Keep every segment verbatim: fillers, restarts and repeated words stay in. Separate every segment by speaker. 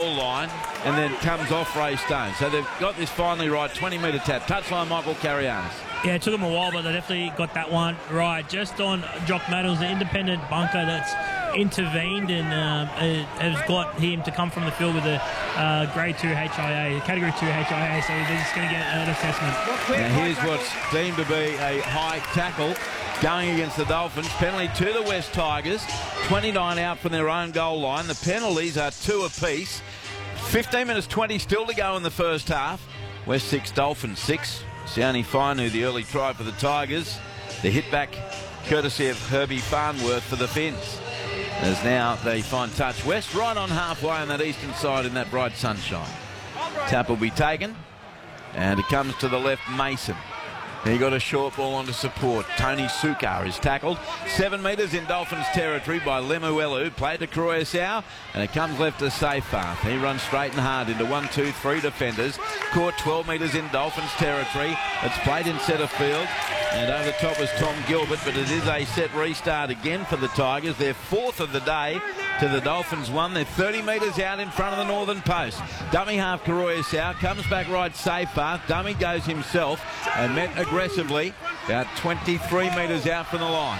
Speaker 1: goal line and then comes off Ray Stone. So they've got this finally right, twenty metre tap. Touchline Michael Carianis.
Speaker 2: Yeah, it took them a while, but they definitely got that one right. Just on Jock Maddles, the independent bunker that's intervened and um, has got him to come from the field with a uh, grade two H I A, category two H I A, so they're just going to get an assessment.
Speaker 1: Now here's what's deemed to be a high tackle going against the Dolphins. Penalty to the West Tigers. twenty-nine out from their own goal line. The penalties are two apiece. fifteen minutes twenty still to go in the first half. West six, Dolphins six. Sione Fainu, the early try for the Tigers. The hit back courtesy of Herbie Farnworth for the Finns. As now they find touch. West right on halfway on that eastern side in that bright sunshine. Tap will be taken. And it comes to the left, Mason. He got a short ball onto support. Tony Sukar is tackled. Seven metres in Dolphins territory by Lemuelu. Played to Croyasau, and it comes left to Seyfarth. He runs straight and hard into one, two, three defenders. Caught twelve metres in Dolphins territory. It's played in centre field. And over the top was Tom Gilbert, but it is a set restart again for the Tigers. Their fourth of the day to the Dolphins one. They're thirty metres out in front of the northern post. Dummy half Croyasau comes back right Seyfarth. Dummy goes himself and met aggressively about twenty-three metres out from the line.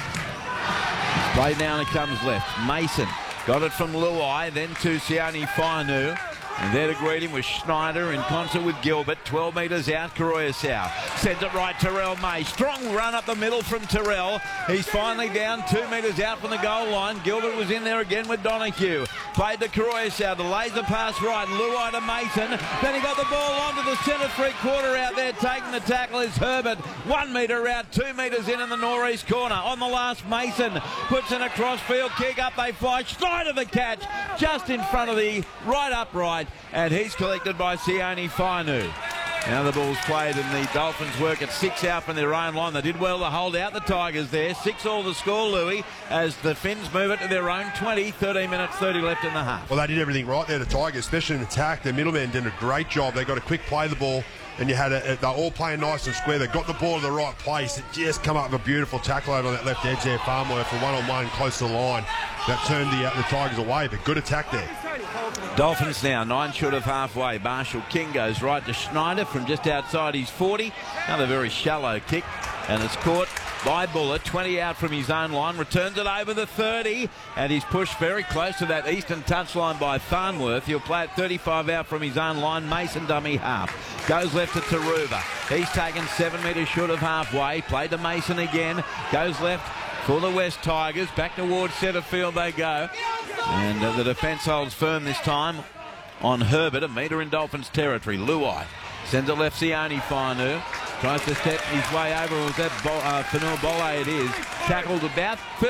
Speaker 1: It's played now and it comes left. Mason got it from Luai, then to Sione Fainu. And there to greet him was Schneider in concert with Gilbert. twelve metres out, Croyasau. Sends it right, Terrell May. Strong run up the middle from Terrell. He's finally down two metres out from the goal line. Gilbert was in there again with Donahue. Played to Croyasau. The laser pass right. Luai to Mason. Then he got the ball onto the centre three-quarter out there. Taking the tackle is Herbert. One metre out, two metres in in the northeast corner. On the last, Mason puts in a cross-field kick. Up they fly. Schneider the catch. Just in front of the right upright. And he's collected by Sione Fainu. Now the ball's played and the Dolphins work at six out from their own line. They did well to hold out the Tigers there. Six all the score, Louis, as the Finns move it to their own twenty. thirteen minutes thirty left in the half.
Speaker 3: Well, they did everything right there, the Tigers, especially in attack. The middlemen did a great job. They got a quick play of the ball, and you had a, they're all playing nice and square. They got the ball to the right place. It just come up with a beautiful tackle over on that left edge there, Farnworth, for one-on-one close to the line. That turned the, uh, the Tigers away, but good attack there.
Speaker 1: Dolphins now, nine short of halfway. Marshall King goes right to Schneider from just outside his forty. Another very shallow kick, and it's caught by Buller. twenty out from his own line. Returns it over the thirty, and he's pushed very close to that eastern touchline by Farnworth. He'll play it thirty-five out from his own line. Mason dummy half. Goes left to Taruva. He's taken seven metres short of halfway. Played to Mason again. Goes left for the West Tigers. Back towards centre field they go. And uh, the defence holds firm this time on Herbert. A metre in Dolphins territory. Luai sends it left, Sione Fainu. Tries to step his way over. Was that Bo uh, Fanua Bolle it is. Tackled about